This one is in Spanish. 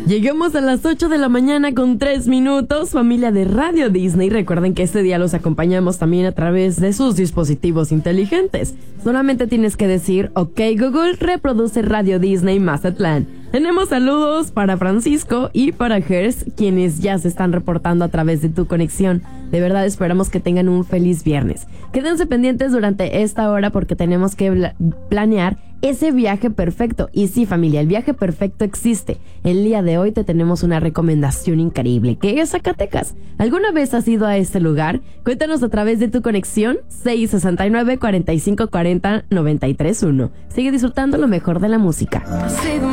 Llegamos a las 8 de la mañana con 3 minutos, familia de Radio Disney. Recuerden que este día los acompañamos también a través de sus dispositivos inteligentes. Solamente tienes que decir, ok Google, reproduce Radio Disney Mazatlán. Tenemos saludos para Francisco y para Gers, quienes ya se están reportando a través de tu conexión. De verdad esperamos que tengan un feliz viernes. Quédense pendientes durante esta hora porque tenemos que planear ese viaje perfecto. Y sí, familia, el viaje perfecto existe. El día de hoy te tenemos una recomendación increíble, que es Zacatecas. ¿Alguna vez has ido a este lugar? Cuéntanos a través de tu conexión 669-4540-931. Sigue disfrutando lo mejor de la música.